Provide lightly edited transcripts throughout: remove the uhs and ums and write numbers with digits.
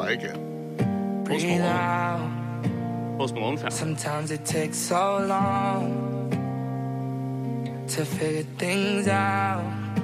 like it. Post Malone. Post Malone fan. Sometimes it takes so long to figure things out.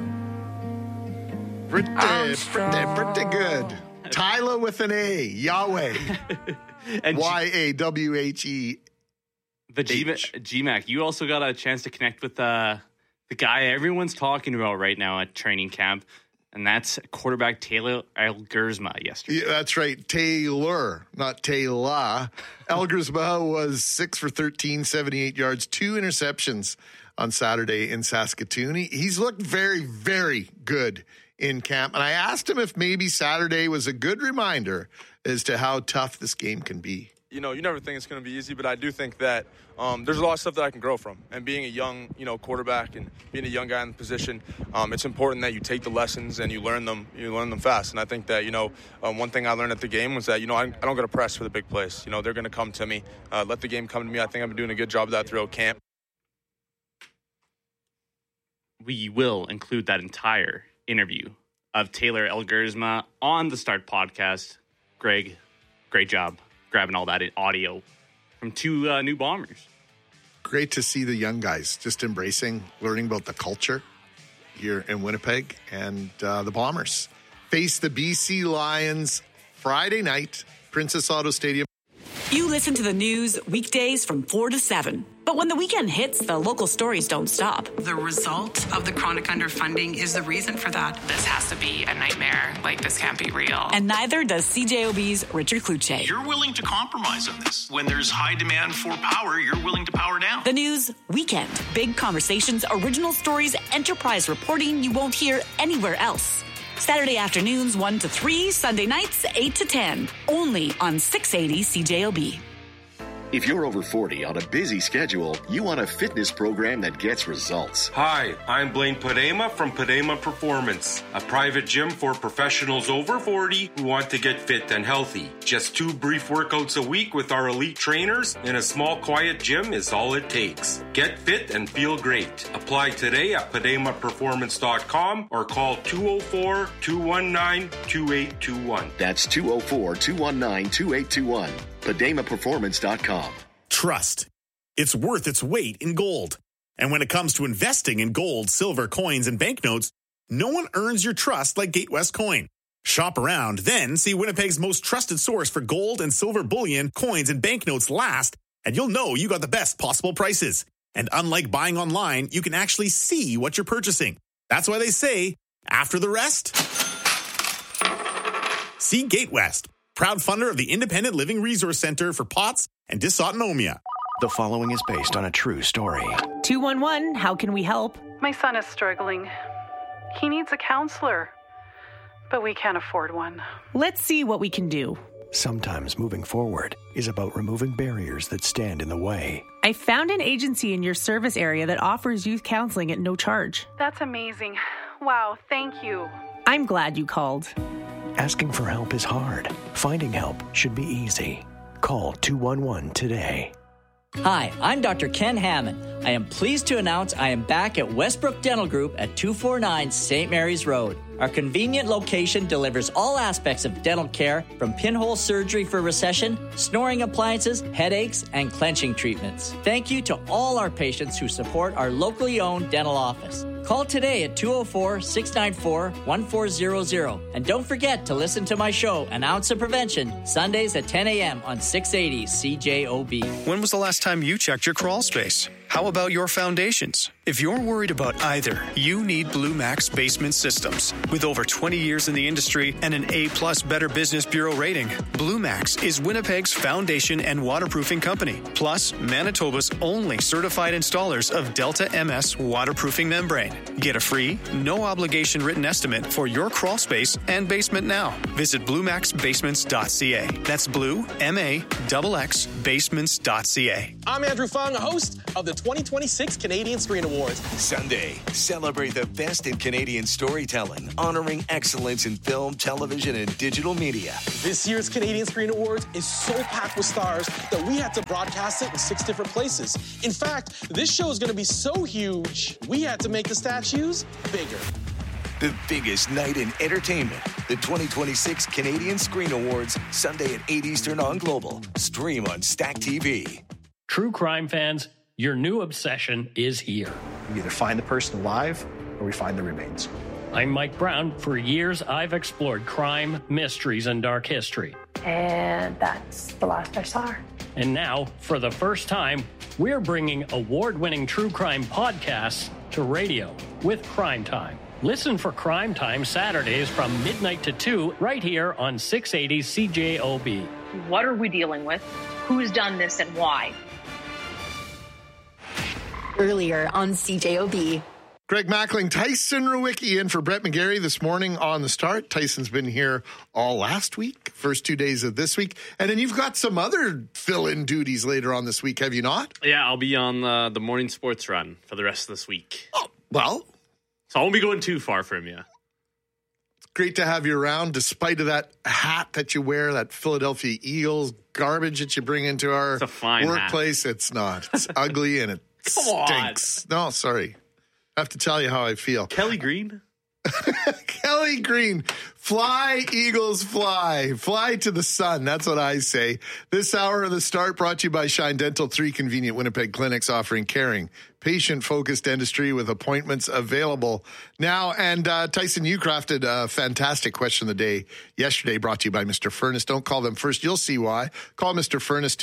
Pretty good. Tyler with an A. Yahweh. And YAWHE. The GMAC. You also got a chance to connect with the guy everyone's talking about right now at training camp, and that's quarterback Taylor Elgersma yesterday. Yeah, that's right. Taylor, not Taylor. Elgersma was 6 for 13, 78 yards, 2 interceptions on Saturday in Saskatoon. He's looked very, very good in camp. And I asked him if maybe Saturday was a good reminder as to how tough this game can be. You know, you never think it's going to be easy, but I do think that there's a lot of stuff that I can grow from. And being a young, quarterback and being a young guy in the position, it's important that you take the lessons and you learn them fast. And I think that, one thing I learned at the game was that, I don't got to press for the big plays. They're going to come to me. Let the game come to me. I think I've been doing a good job of that throughout camp. We will include that entire interview of Taylor Elgersma on the Start podcast. Greg, great job grabbing all that in audio from 2 new Bombers. Great to see the young guys just embracing, learning about the culture here in Winnipeg. And the Bombers face the BC Lions Friday night, Princess Auto Stadium. You listen to the news weekdays from 4 to 7. But when the weekend hits, the local stories don't stop. The result of the chronic underfunding is the reason for that. This has to be a nightmare. Like, this can't be real. And neither does CJOB's Richard Kluche. You're willing to compromise on this. When there's high demand for power, you're willing to power down. The news weekend. Big conversations, original stories, enterprise reporting you won't hear anywhere else. Saturday afternoons 1 to 3, Sunday nights 8 to 10. Only on 680 CJOB. If you're over 40 on a busy schedule, you want a fitness program that gets results. Hi, I'm Blaine Padema from Padema Performance, a private gym for professionals over 40 who want to get fit and healthy. Just 2 brief workouts a week with our elite trainers in a small, quiet gym is all it takes. Get fit and feel great. Apply today at PademaPerformance.com or call 204-219-2821. That's 204-219-2821. PademaPerformance.com. Trust. It's worth its weight in gold. And when it comes to investing in gold, silver, coins, and banknotes, no one earns your trust like Gatewest Coin. Shop around, then see Winnipeg's most trusted source for gold and silver bullion, coins, and banknotes last, and you'll know you got the best possible prices. And unlike buying online, you can actually see what you're purchasing. That's why they say, after the rest, see Gatewest. Proud funder of the Independent Living Resource Center for POTS and dysautonomia. The following is based on a true story. 211, how can we help? My son is struggling. He needs a counselor, but we can't afford one. Let's see what we can do. Sometimes moving forward is about removing barriers that stand in the way. I found an agency in your service area that offers youth counseling at no charge. That's amazing. Wow, thank you. I'm glad you called. Asking for help is hard. Finding help should be easy. Call 211 today. Hi, I'm Dr. Ken Hammond. I am pleased to announce I am back at Westbrook Dental Group at 249 St. Mary's Road. Our convenient location delivers all aspects of dental care, from pinhole surgery for recession, snoring appliances, headaches, and clenching treatments. Thank you to all our patients who support our locally owned dental office. Call today at 204-694-1400. And don't forget to listen to my show, An Ounce of Prevention, Sundays at 10 a.m. on 680 CJOB. When was the last time you checked your crawl space? How about your foundations? If you're worried about either, you need Blue Max Basement Systems. With over 20 years in the industry and an A+ Better Business Bureau rating, Blue Max is Winnipeg's foundation and waterproofing company, plus Manitoba's only certified installers of Delta MS waterproofing membrane. Get a free, no-obligation written estimate for your crawl space and basement now. Visit BlueMaxBasements.ca. That's Blue, M-A-X-X, Basements.ca. I'm Andrew Fung, host of the 2026 Canadian Screen Awards. Sunday, celebrate the best in Canadian storytelling, honoring excellence in film, television, and digital media. This year's Canadian Screen Awards is so packed with stars that we had to broadcast it in 6 different places. In fact, this show is going to be so huge, we had to make the statues bigger. The biggest night in entertainment. The 2026 Canadian Screen Awards, Sunday at 8 Eastern on Global. Stream on Stack TV. True crime fans, your new obsession is here. We either find the person alive or we find the remains. I'm Mike Brown. For years, I've explored crime, mysteries, and dark history. And that's the last I saw her. And now, for the first time, we're bringing award-winning true crime podcasts to radio with Crime Time. Listen for Crime Time Saturdays from midnight to 2 right here on 680 CJOB. What are we dealing with? Who's done this and why? Earlier on CJOB. Greg Mackling, Tyson Rowicki in for Brett McGarry this morning on the start. Tyson's been here all last week, first 2 days of this week. And then you've got some other fill-in duties later on this week, have you not? Yeah, I'll be on the morning sports run for the rest of this week. Oh, well. So I won't be going too far from you. It's great to have you around, despite of that hat that you wear, that Philadelphia Eagles garbage that you bring into our workplace. Hat. It's not. It's ugly and it stinks. No, sorry. I have to tell you how I feel. Kelly Green? Kelly Green. Fly, Eagles, fly. Fly to the sun. That's what I say. This hour of the start brought to you by Shine Dental, 3 convenient Winnipeg clinics offering caring, patient-focused dentistry with appointments available now. And Tyson, you crafted a fantastic question of the day yesterday, brought to you by Mr. Furnace. Don't call them first. You'll see why. Call Mr. Furnace,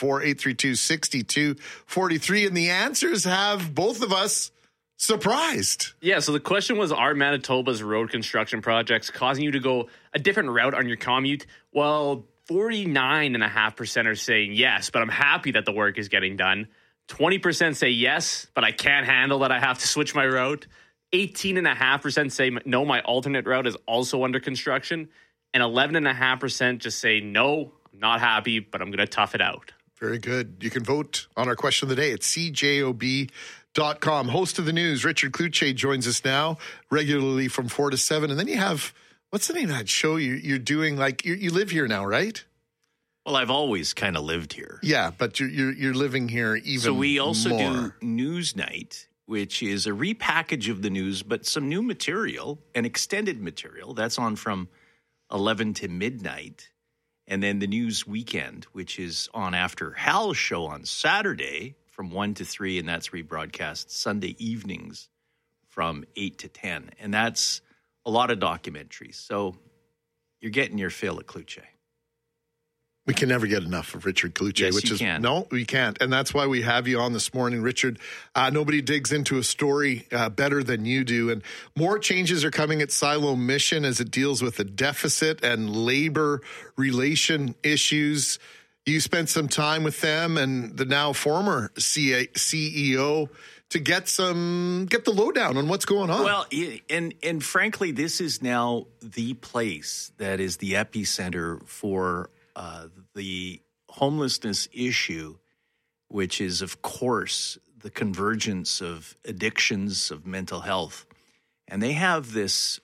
204-832-6243. And the answers have both of us surprised. Yeah, so the question was, are Manitoba's road construction projects causing you to go a different route on your commute? Well, 49.5% are saying yes, but I'm happy that the work is getting done. 20% say yes, but I can't handle that I have to switch my route. 18.5% say no, my alternate route is also under construction. And 11.5% just say no, I'm not happy, but I'm going to tough it out. Very good. You can vote on our question of the day at CJOB.com. Host of the news, Richard Cloutier, joins us now regularly from 4 to 7. And then you have, what's the name of that show you're doing? Like, you live here now, right? Well, I've always kind of lived here. Yeah, but you're living here even more. So we also do News Night, which is a repackage of the news, but some new material, an extended material. That's on from 11 to midnight. And then the News Weekend, which is on after Hal's show on Saturday from 1 to 3, and that's rebroadcast Sunday evenings from 8 to 10. And that's a lot of documentaries. So you're getting your fill at Cloutier. We can never get enough of Richard Cloutier, yes, which you is can. No, we can't. And that's why we have you on this morning, Richard. Nobody digs into a story better than you do. And more changes are coming at Siloam Mission as it deals with the deficit and labor relation issues. You spent some time with them and the now former CEO to get the lowdown on what's going on. Well, and frankly, this is now the place that is the epicenter for the homelessness issue, which is, of course, the convergence of addictions, of mental health. And they have this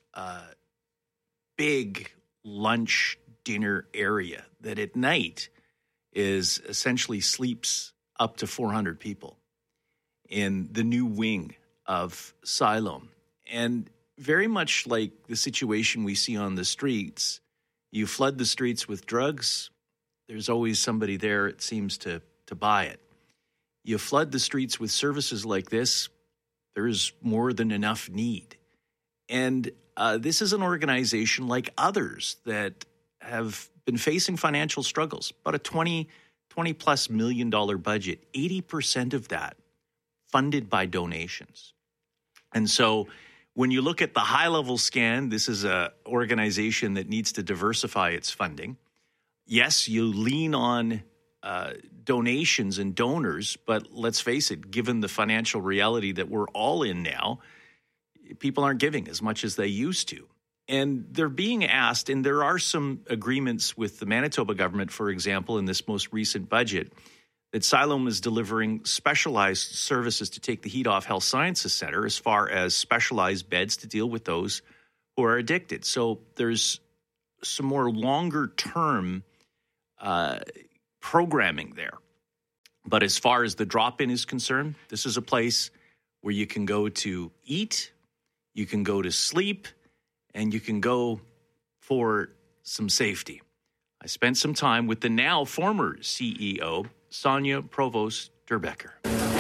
big lunch, dinner area that at night is essentially sleeps up to 400 people in the new wing of Siloam. And very much like the situation we see on the streets, you flood the streets with drugs, there's always somebody there, it seems, to buy it. You flood the streets with services like this, there is more than enough need. And this is an organization like others that have been facing financial struggles, about a $20+ million budget, 80% of that funded by donations. And so when you look at the high-level scan, this is an organization that needs to diversify its funding. Yes, you lean on donations and donors, but let's face it, given the financial reality that we're all in now, people aren't giving as much as they used to. And they're being asked, and there are some agreements with the Manitoba government, for example, in this most recent budget, that Siloam is delivering specialized services to take the heat off Health Sciences Centre as far as specialized beds to deal with those who are addicted. So there's some more longer-term programming there. But as far as the drop-in is concerned, this is a place where you can go to eat, you can go to sleep, and you can go for some safety. I spent some time with the now former CEO, Sonia Provost Durbecker.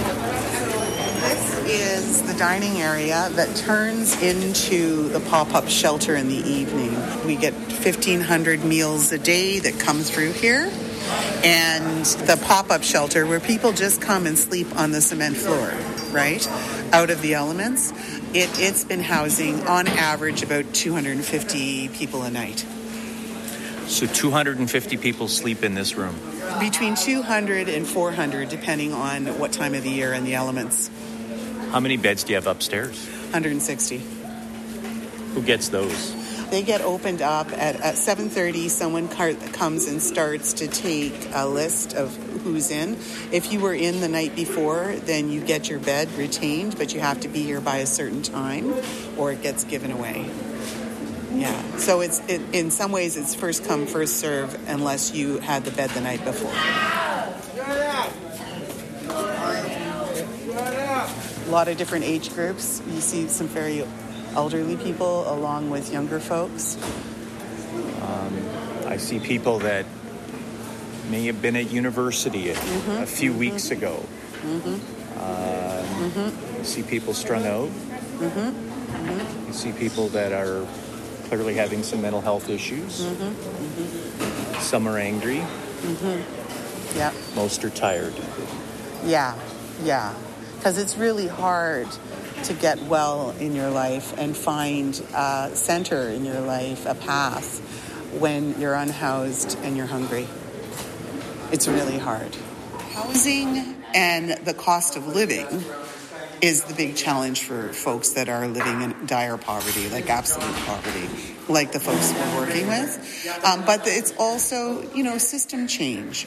This is the dining area that turns into the pop-up shelter in the evening. We get 1,500 meals a day that come through here. And the pop-up shelter where people just come and sleep on the cement floor, right, out of the elements. It's been housing, on average, about 250 people a night. So 250 people sleep in this room? Between 200 and 400, depending on what time of the year and the elements. How many beds do you have upstairs? 160. Who gets those? They get opened up at 7:30. Someone comes and starts to take a list of who's in. If you were in the night before, then you get your bed retained, but you have to be here by a certain time or it gets given away. Yeah. So in some ways it's first come, first serve unless you had the bed the night before. A lot of different age groups. You see some very elderly people along with younger folks. I see people that may have been at university a few weeks ago. You see people strung out. You see people that are clearly having some mental health issues. Some are angry. Yeah. Most are tired. Yeah. Because it's really hard to get well in your life and find a center in your life, a path, when you're unhoused and you're hungry. It's really hard. Housing and the cost of living is the big challenge for folks that are living in dire poverty, like absolute poverty, like the folks we're working with. But it's also, system change.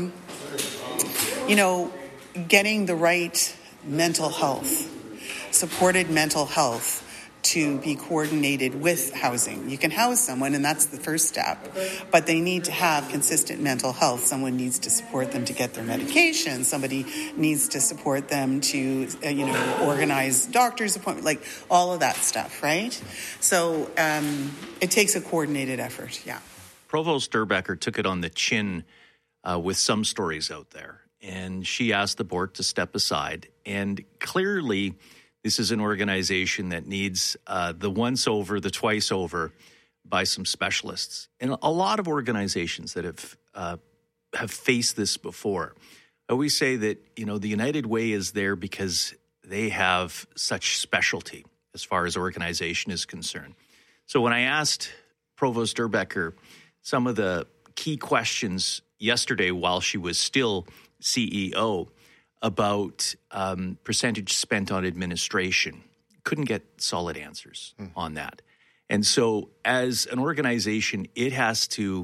Getting the right mental health, supported mental health to be coordinated with housing. You can house someone, and that's the first step, but they need to have consistent mental health. Someone needs to support them to get their medication. Somebody needs to support them to, organize doctor's appointment, like all of that stuff, right? So it takes a coordinated effort, yeah. Provost Durbecker took it on the chin with some stories out there, and she asked the board to step aside, and clearly this is an organization that needs the once over, the twice over by some specialists. And a lot of organizations that have faced this before. I always say that, the United Way is there because they have such specialty as far as organization is concerned. So when I asked Provost Durbecker some of the key questions yesterday while she was still CEO about percentage spent on administration, couldn't get solid answers on that. And so as an organization, it has to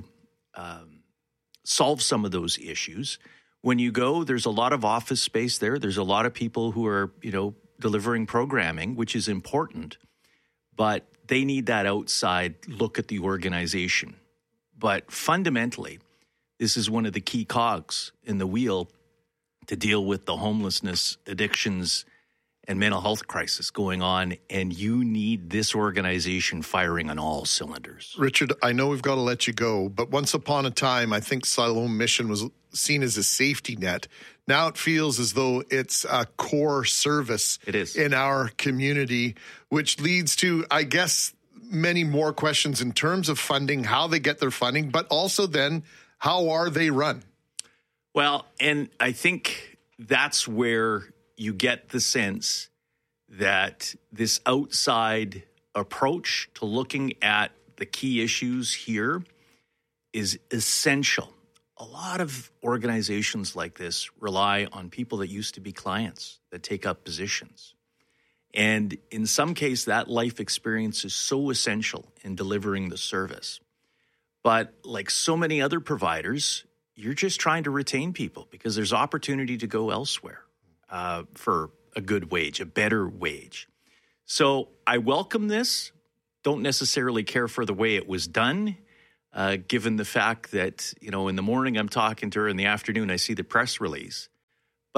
solve some of those issues. When you go, there's a lot of office space there. There's a lot of people who are, delivering programming, which is important, but they need that outside look at the organization. But fundamentally, this is one of the key cogs in the wheel to deal with the homelessness, addictions, and mental health crisis going on, and you need this organization firing on all cylinders. Richard, I know we've got to let you go, but once upon a time, I think Siloam Mission was seen as a safety net. Now it feels as though it's a core service in our community, which leads to, I guess, many more questions in terms of funding, how they get their funding, but also then, how are they run? Well, and I think that's where you get the sense that this outside approach to looking at the key issues here is essential. A lot of organizations like this rely on people that used to be clients that take up positions. And in some case, that life experience is so essential in delivering the service. But like so many other providers, you're just trying to retain people because there's opportunity to go elsewhere for a good wage, a better wage. So I welcome this. Don't necessarily care for the way it was done, given the fact that, in the morning I'm talking to her, in the afternoon I see the press release. But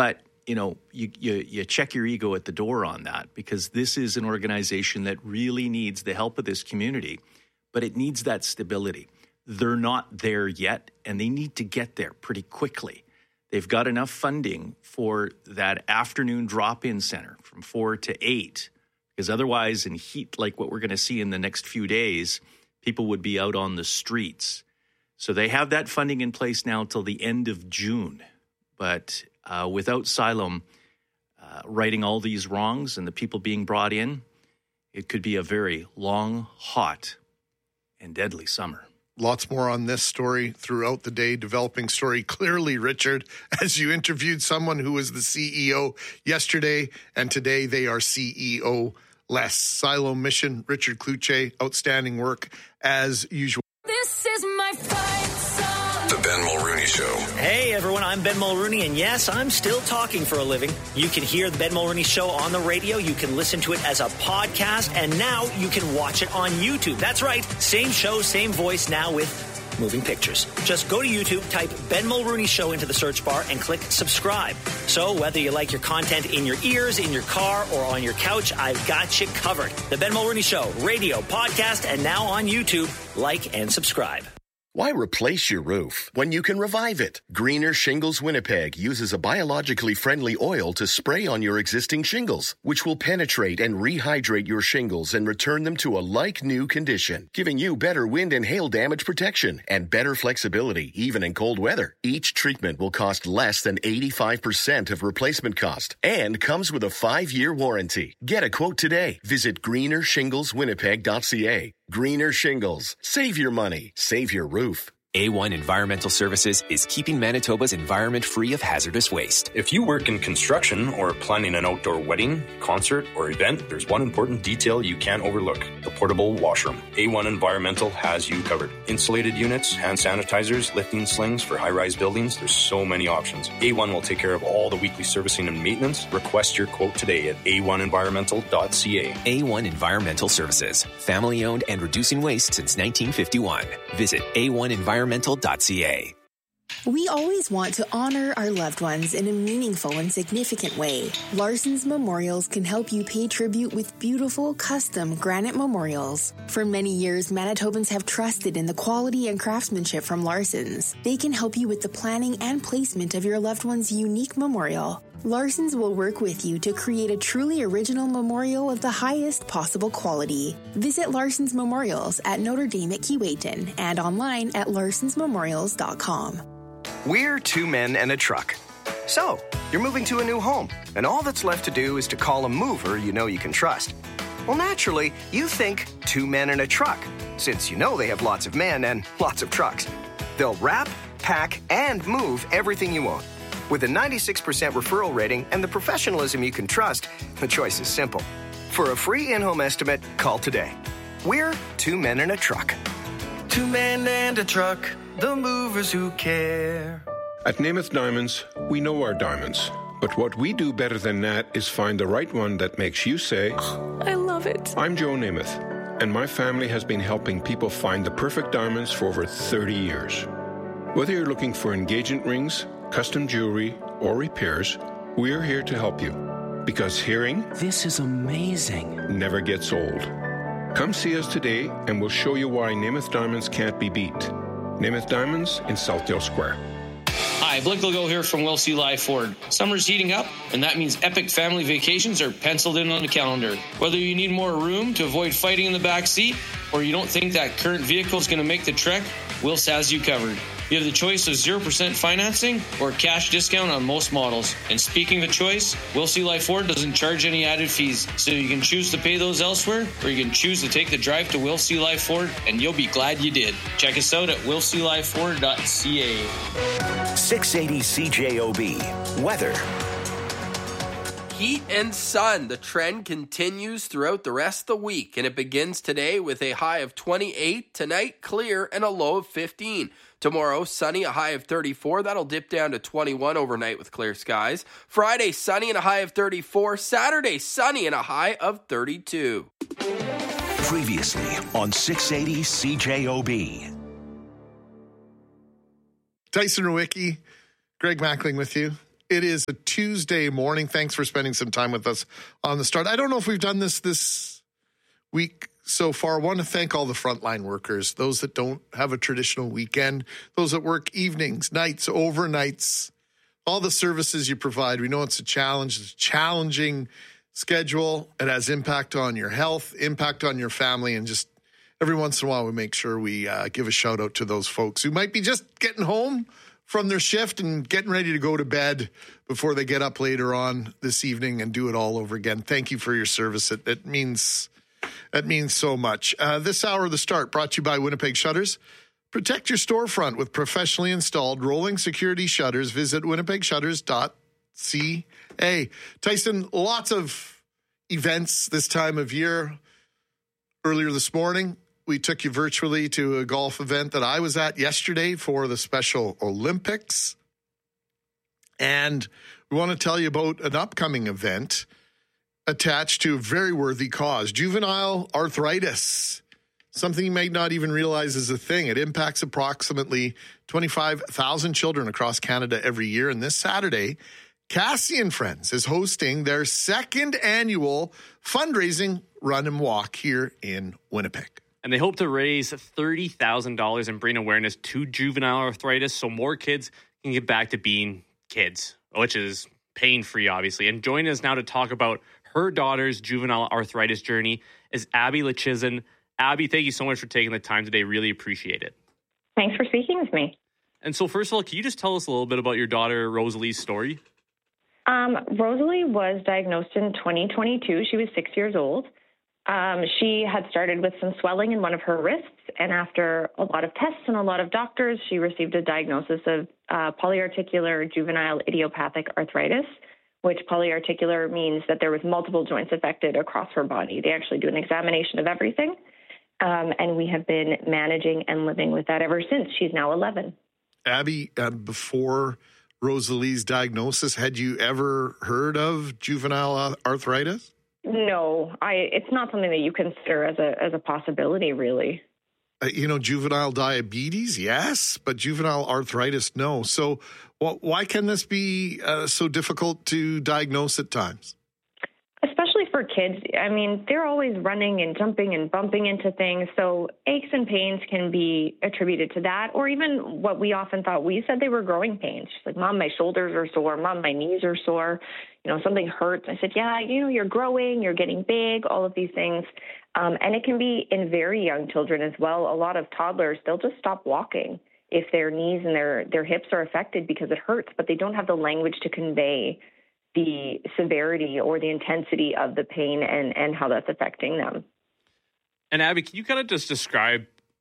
you check your ego at the door on that, because this is an organization that really needs the help of this community, but it needs that stability. They're not there yet, and they need to get there pretty quickly. They've got enough funding for that afternoon drop-in center from 4 to 8, because otherwise in heat like what we're going to see in the next few days, people would be out on the streets. So they have that funding in place now till the end of June. But without Siloam righting all these wrongs and the people being brought in, it could be a very long, hot, and deadly summer. Lots more on this story throughout the day. Developing story clearly, Richard, as you interviewed someone who was the CEO yesterday, and today they are CEO-less. Siloam Mission, Richard Cloutier, outstanding work as usual. This is my fight song. The Ben Mulrooney Show. Hey, everyone, I'm Ben Mulrooney, and yes, I'm still talking for a living. You can hear the Ben Mulrooney Show on the radio. You can listen to it as a podcast, and now you can watch it on YouTube. That's right, same show, same voice, now with moving pictures. Just go to YouTube, type Ben Mulrooney Show into the search bar, and click subscribe. So whether you like your content in your ears, in your car, or on your couch, I've got you covered. The Ben Mulrooney Show, radio, podcast, and now on YouTube. Like and subscribe. Why replace your roof when you can revive it? Greener Shingles Winnipeg uses a biologically friendly oil to spray on your existing shingles, which will penetrate and rehydrate your shingles and return them to a like-new condition, giving you better wind and hail damage protection and better flexibility, even in cold weather. Each treatment will cost less than 85% of replacement cost and comes with a 5-year warranty. Get a quote today. Visit greenershingleswinnipeg.ca. Greener Shingles. Save your money. Save your roof. A1 Environmental Services is keeping Manitoba's environment free of hazardous waste. If you work in construction or planning an outdoor wedding, concert, or event, there's one important detail you can't overlook: the portable washroom. A1 Environmental has you covered. Insulated units, hand sanitizers, lifting slings for high-rise buildings. There's so many options. A1 will take care of all the weekly servicing and maintenance. Request your quote today at a1environmental.ca. A1 Environmental Services. Family owned and reducing waste since 1951. Visit A1environmental.ca. We always want to honor our loved ones in a meaningful and significant way. Larson's Memorials can help you pay tribute with beautiful, custom granite memorials. For many years, Manitobans have trusted in the quality and craftsmanship from Larson's. They can help you with the planning and placement of your loved one's unique memorial. Larson's will work with you to create a truly original memorial of the highest possible quality. Visit Larson's Memorials at Notre Dame at Keewatin and online at larsonsmemorials.com. We're two men and a truck. So, you're moving to a new home, and all that's left to do is to call a mover you know you can trust. Well, naturally, you think two men and a truck, since you know they have lots of men and lots of trucks. They'll wrap, pack, and move everything you own. With a 96% referral rating and the professionalism you can trust, the choice is simple. For a free in-home estimate, call today. We're two men and a truck. Two men and a truck, the movers who care. At Namath Diamonds, we know our diamonds. But what we do better than that is find the right one that makes you say, oh, I love it. I'm Joe Namath, and my family has been helping people find the perfect diamonds for over 30 years. Whether you're looking for engagement rings, custom jewelry, or repairs, we're here to help you. Because hearing, this is amazing, never gets old. Come see us today and we'll show you why Namath Diamonds can't be beat. Namath Diamonds in Southdale Square. Hi, Blake Legault here from Will See Live Ford. Summer's heating up, and that means epic family vacations are penciled in on the calendar. Whether you need more room to avoid fighting in the back seat, or you don't think that current vehicle is going to make the trek, Wills has you covered. You have the choice of 0% financing or cash discount on most models. And speaking of choice, Will See Life Ford doesn't charge any added fees, so you can choose to pay those elsewhere, or you can choose to take the drive to Will See Life Ford, and you'll be glad you did. Check us out at willseelifeford.ca. 680 CJOB. Weather. Heat and sun. The trend continues throughout the rest of the week, and it begins today with a high of 28. Tonight, clear and a low of 15. Tomorrow, sunny, a high of 34. That'll dip down to 21 overnight with clear skies. Friday, sunny and a high of 34. Saturday, sunny and a high of 32. Previously on 680 CJOB. Tyson Rowicki, Greg Mackling with you. It is a Tuesday morning. Thanks for spending some time with us on the start. I don't know if we've done this week so far. I want to thank all the frontline workers, those that don't have a traditional weekend, those that work evenings, nights, overnights, all the services you provide. We know it's a challenge. It's a challenging schedule. It has impact on your health, impact on your family, and just every once in a while we make sure we give a shout out to those folks who might be just getting home from their shift and getting ready to go to bed before they get up later on this evening and do it all over again. Thank you for your service. It means so much. This hour of the start brought to you by Winnipeg Shutters. Protect your storefront with professionally installed rolling security shutters. Visit winnipegshutters.ca. Tyson, lots of events this time of year. Earlier this morning, we took you virtually to a golf event that I was at yesterday for the Special Olympics. And we want to tell you about an upcoming event attached to a very worthy cause, juvenile arthritis, something you may not even realize is a thing. It impacts approximately 25,000 children across Canada every year. And this Saturday, Cassie and Friends is hosting their second annual fundraising run and walk here in Winnipeg. And they hope to raise $30,000 and bring awareness to juvenile arthritis so more kids can get back to being kids, which is pain-free, obviously. And joining us now to talk about her daughter's juvenile arthritis journey is Abby Lechizen. Abby, thank you so much for taking the time today. Really appreciate it. Thanks for speaking with me. And so first of all, can you just tell us a little bit about your daughter Rosalie's story? Rosalie was diagnosed in 2022. She was 6 years old. She had started with some swelling in one of her wrists, and after a lot of tests and a lot of doctors, she received a diagnosis of polyarticular juvenile idiopathic arthritis, which polyarticular means that there was multiple joints affected across her body. They actually do an examination of everything, and we have been managing and living with that ever since. She's now 11. Abby, before Rosalie's diagnosis, had you ever heard of juvenile arthritis? No, it's not something that you consider as a possibility, really. Juvenile diabetes, yes, but juvenile arthritis, no. So why can this be so difficult to diagnose at times? Especially for kids. I mean, they're always running and jumping and bumping into things. So aches and pains can be attributed to that, or even what we often thought, we said they were growing pains. She's like, Mom, my shoulders are sore. Mom, my knees are sore. Something hurts. I said, yeah, you're growing, you're getting big, all of these things. And it can be in very young children as well. A lot of toddlers, they'll just stop walking if their knees and their hips are affected because it hurts, but they don't have the language to convey the severity or the intensity of the pain and how that's affecting them. And Abby, can you kind of just describe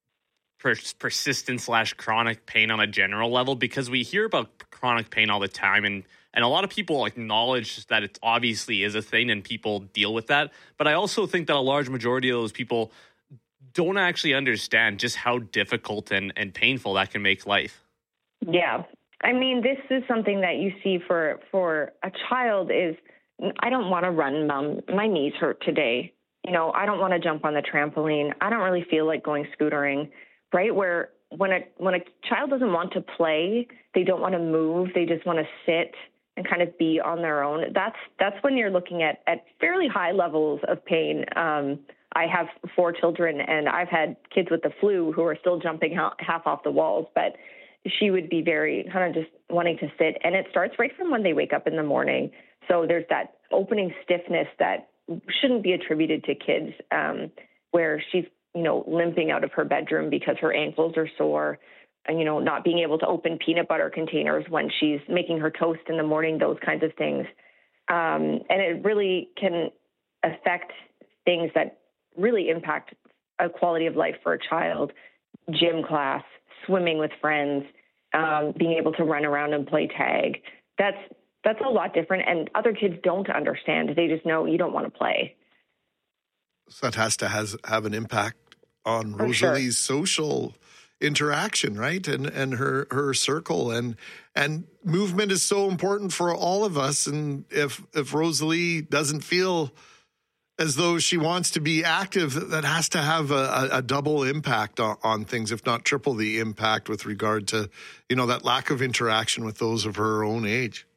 persistent/chronic pain on a general level? Because we hear about chronic pain all the time, and a lot of people acknowledge that it obviously is a thing and people deal with that. But I also think that a large majority of those people don't actually understand just how difficult and painful that can make life. Yeah. I mean, this is something that you see for a child is, I don't want to run, Mom. My knees hurt today. I don't want to jump on the trampoline. I don't really feel like going scootering, right? Where when a child doesn't want to play, they don't want to move, they just want to sit and kind of be on their own. That's when you're looking at fairly high levels of pain. I have 4 children, and I've had kids with the flu who are still jumping half off the walls, but she would be very kind of just wanting to sit. And it starts right from when they wake up in the morning. So there's that opening stiffness that shouldn't be attributed to kids, where she's, limping out of her bedroom because her ankles are sore, and, not being able to open peanut butter containers when she's making her toast in the morning, those kinds of things. And it really can affect things that really impact a quality of life for a child. Gym class, swimming with friends, being able to run around and play tag. That's a lot different, and other kids don't understand. They just know you don't want to play. So that has to have an impact on Rosalie's social interaction, right? And her circle, and movement is so important for all of us. And if Rosalie doesn't feel as though she wants to be active, that has to have a double impact on things, if not triple the impact with regard to, that lack of interaction with those of her own age.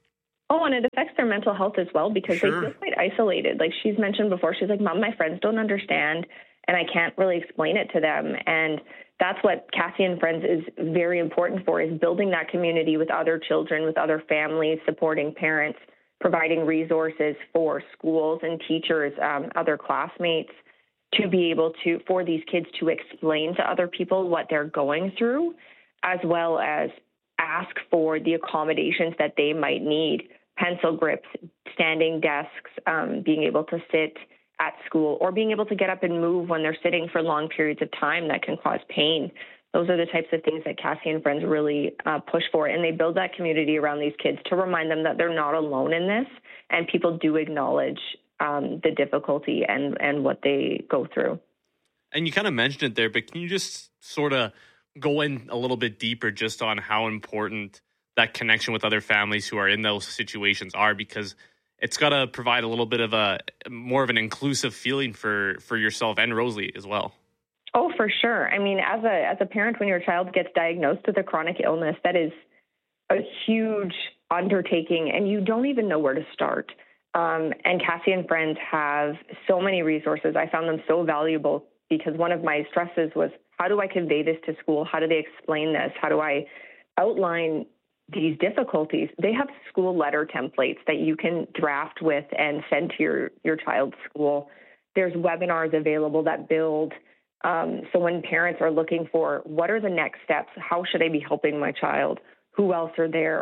Oh, and it affects their mental health as well because they feel quite isolated. Like she's mentioned before, she's like, Mom, my friends don't understand and I can't really explain it to them. And that's what Cassie and Friends is very important for, is building that community with other children, with other families, supporting parents, providing resources for schools and teachers, other classmates, to be able to, for these kids to explain to other people what they're going through, as well as ask for the accommodations that they might need. Pencil grips, standing desks, being able to sit at school, or being able to get up and move when they're sitting for long periods of time that can cause pain. Those are the types of things that Cassie and Friends really push for. And they build that community around these kids to remind them that they're not alone in this, and people do acknowledge the difficulty and what they go through. And you kind of mentioned it there, but can you just sort of go in a little bit deeper just on how important that connection with other families who are in those situations are? Because it's got to provide a little bit of a more of an inclusive feeling for yourself and Rosalie as well. Oh, for sure. I mean, as a parent, when your child gets diagnosed with a chronic illness, that is a huge undertaking, and you don't even know where to start. And Cassie and Friends have so many resources. I found them so valuable because one of my stresses was, how do I convey this to school? How do they explain this? How do I outline these difficulties? They have school letter templates that you can draft with and send to your child's school. There's webinars available that build. So when parents are looking for what are the next steps, how should I be helping my child? Who else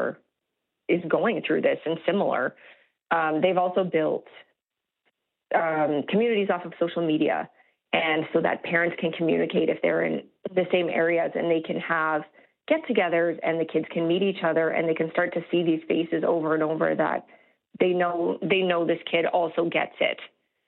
is going through this and similar? They've also built communities off of social media, and so that parents can communicate if they're in the same areas, and they can have get-togethers, and the kids can meet each other, and they can start to see these faces over and over that they know this kid also gets it.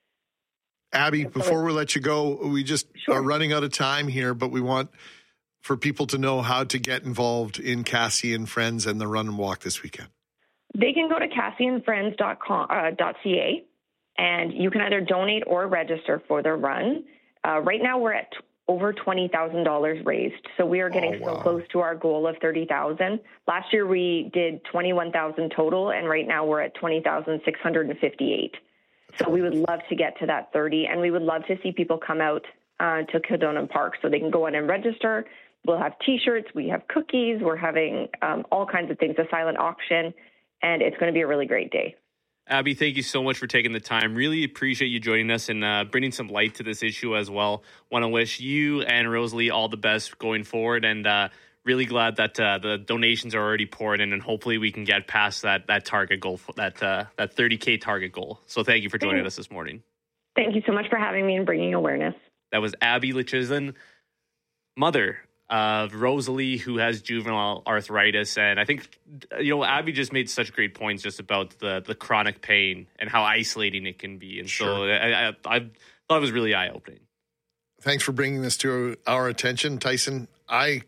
Abby, before we let you go, we just are running out of time here, but we want for people to know how to get involved in Cassie and Friends and the run and walk this weekend. They can go to cassieandfriends.ca, and you can either donate or register for the run. Right now we're at over $20,000 raised. So we are getting so close to our goal of $30,000. Last year we did $21,000 total, and right now we're at $20,658. So we would love to get to that 30, and we would love to see people come out to Kildonan Park so they can go in and register. We'll have T-shirts, we have cookies, we're having all kinds of things, a silent auction, and it's going to be a really great day. Abby, thank you so much for taking the time. Really appreciate you joining us and bringing some light to this issue as well. Want to wish you and Rosalie all the best going forward, and really glad that the donations are already poured in, and hopefully we can get past that target goal, that $30K target goal. So thank you for joining us this morning. Thank you so much for having me and bringing awareness. That was Abby Lechislin, mother of Rosalie, who has juvenile arthritis. And I think, Abby just made such great points just about the chronic pain and how isolating it can be. And so I thought it was really eye-opening. Thanks for bringing this to our attention, Tyson. I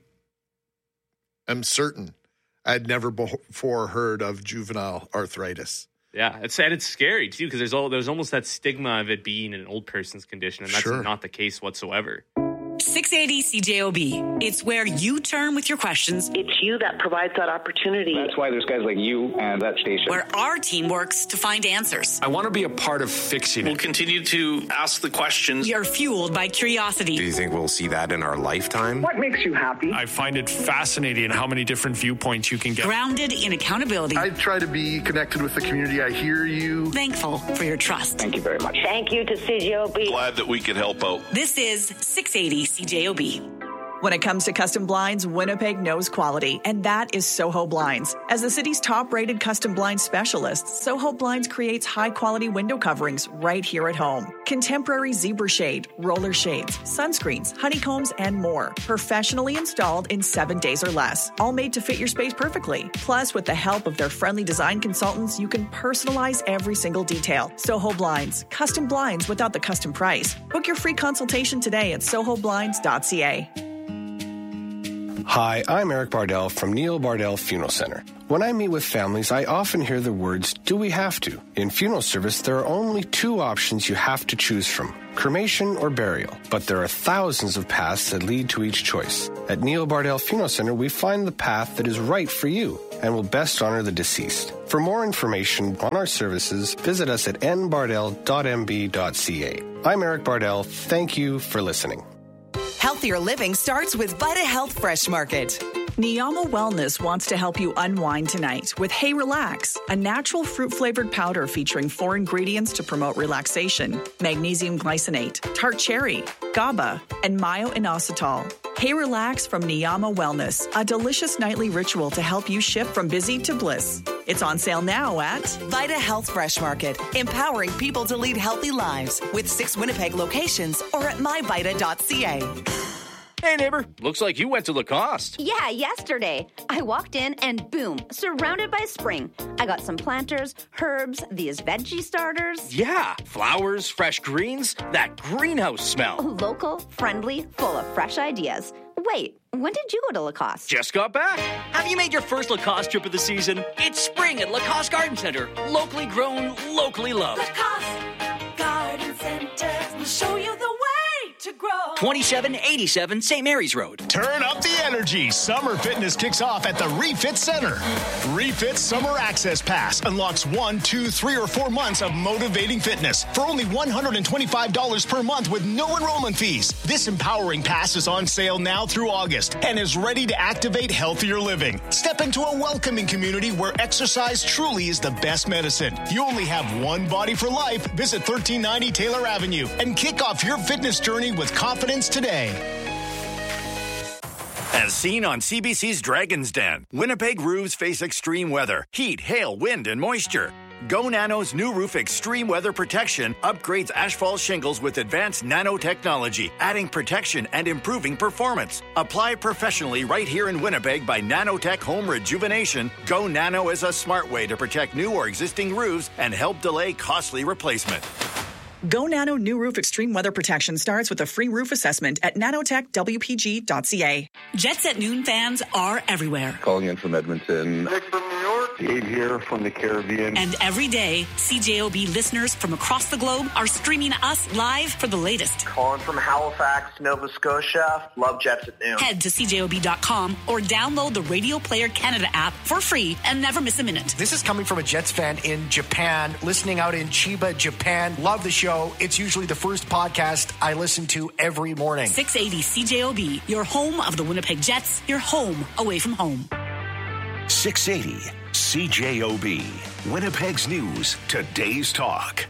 am certain I had never before heard of juvenile arthritis. Yeah, it's scary, too, because there's almost that stigma of it being an old person's condition, and that's not the case whatsoever. 680 CJOB. It's where you turn with your questions. It's you that provides that opportunity. That's why there's guys like you and that station. Where our team works to find answers. I want to be a part of fixing it. We'll continue to ask the questions. You're fueled by curiosity. Do you think we'll see that in our lifetime? What makes you happy? I find it fascinating how many different viewpoints you can get. Grounded in accountability. I try to be connected with the community. I hear you. Thankful for your trust. Thank you very much. Thank you to CJOB. Glad that we could help out. This is 680 CJOB. When it comes to custom blinds, Winnipeg knows quality, and that is Soho Blinds. As the city's top-rated custom blind specialist, Soho Blinds creates high-quality window coverings right here at home. Contemporary zebra shade, roller shades, sunscreens, honeycombs, and more. Professionally installed in 7 days or less. All made to fit your space perfectly. Plus, with the help of their friendly design consultants, you can personalize every single detail. Soho Blinds. Custom blinds without the custom price. Book your free consultation today at sohoblinds.ca. Hi, I'm Eric Bardell from Neil Bardell Funeral Center. When I meet with families, I often hear the words, do we have to? In funeral service, there are only two options you have to choose from, cremation or burial. But there are thousands of paths that lead to each choice. At Neil Bardell Funeral Center, we find the path that is right for you and will best honor the deceased. For more information on our services, visit us at nbardell.mb.ca. I'm Eric Bardell. Thank you for listening. Healthier living starts with Vita Health Fresh Market. Niyama Wellness wants to help you unwind tonight with Hey Relax, a natural fruit-flavored powder featuring 4 ingredients to promote relaxation: magnesium glycinate, tart cherry, GABA, and myo-inositol. Hey Relax from Niyama Wellness, a delicious nightly ritual to help you shift from busy to bliss. It's on sale now at Vita Health Fresh Market, empowering people to lead healthy lives with 6 Winnipeg locations or at myvita.ca. Hey, neighbor. Looks like you went to Lacoste. Yeah, yesterday. I walked in and boom, surrounded by spring. I got some planters, herbs, these veggie starters. Yeah, flowers, fresh greens, that greenhouse smell. Local, friendly, full of fresh ideas. Wait, when did you go to Lacoste? Just got back. Have you made your first Lacoste trip of the season? It's spring at Lacoste Garden Center. Locally grown, locally loved. Lacoste Garden Center will show you the way to grow. 2787 St. Mary's Road. Turn up the energy. Summer fitness kicks off at the Refit Center. Refit Summer Access Pass unlocks 1, 2, 3, or 4 months of motivating fitness for only $125 per month with no enrollment fees. This empowering pass is on sale now through August and is ready to activate healthier living. Step into a welcoming community where exercise truly is the best medicine. You only have one body for life. Visit 1390 Taylor Avenue and kick off your fitness journey with confidence today. As seen on CBC's Dragon's Den, Winnipeg roofs face extreme weather, heat, hail, wind, and moisture. Go Nano's new roof extreme weather protection upgrades asphalt shingles with advanced nanotechnology, adding protection and improving performance. Apply professionally right here in Winnipeg by Nanotech Home Rejuvenation. Go Nano is a smart way to protect new or existing roofs and help delay costly replacement. Go Nano New Roof Extreme Weather Protection starts with a free roof assessment at nanotechwpg.ca. Jets at Noon fans are everywhere. Calling in from Edmonton. Nick from New York. Dave here from the Caribbean. And every day, CJOB listeners from across the globe are streaming us live for the latest. Calling from Halifax, Nova Scotia. Love Jets at Noon. Head to CJOB.com or download the Radio Player Canada app for free and never miss a minute. This is coming from a Jets fan in Japan, listening out in Chiba, Japan. Love the show. It's usually the first podcast I listen to every morning. 680 CJOB, your home of the Winnipeg Jets, your home away from home. 680 CJOB, Winnipeg's News, today's talk.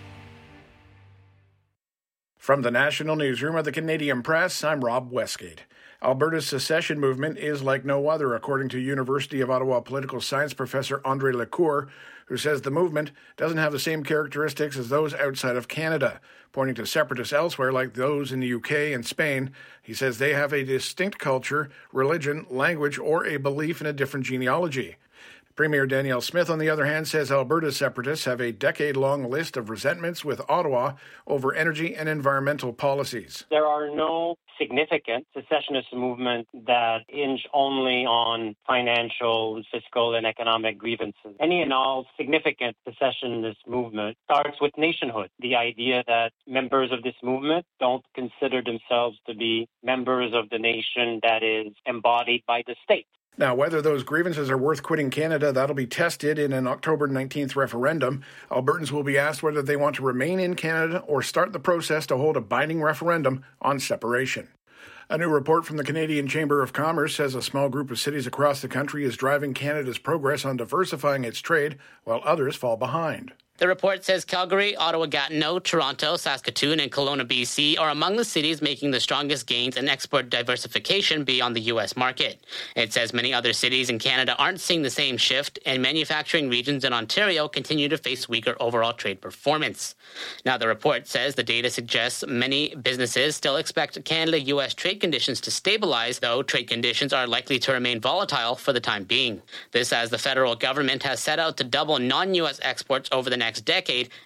From the National Newsroom of the Canadian Press, I'm Rob Westgate. Alberta's secession movement is like no other, according to University of Ottawa political science professor André Lecour, who says the movement doesn't have the same characteristics as those outside of Canada. Pointing to separatists elsewhere, like those in the UK and Spain, he says they have a distinct culture, religion, language, or a belief in a different genealogy. Premier Danielle Smith, on the other hand, says Alberta's separatists have a decade-long list of resentments with Ottawa over energy and environmental policies. There are no significant secessionist movements that hinge only on financial, fiscal, and economic grievances. Any and all significant secessionist movement starts with nationhood, the idea that members of this movement don't consider themselves to be members of the nation that is embodied by the state. Now, whether those grievances are worth quitting Canada, that'll be tested in an October 19th referendum. Albertans will be asked whether they want to remain in Canada or start the process to hold a binding referendum on separation. A new report from the Canadian Chamber of Commerce says a small group of cities across the country is driving Canada's progress on diversifying its trade, while others fall behind. The report says Calgary, Ottawa-Gatineau, Toronto, Saskatoon, and Kelowna, BC are among the cities making the strongest gains in export diversification beyond the U.S. market. It says many other cities in Canada aren't seeing the same shift, and manufacturing regions in Ontario continue to face weaker overall trade performance. Now, the report says the data suggests many businesses still expect Canada-U.S. trade conditions to stabilize, though trade conditions are likely to remain volatile for the time being. This as the federal government has set out to double non-U.S. exports over the next decade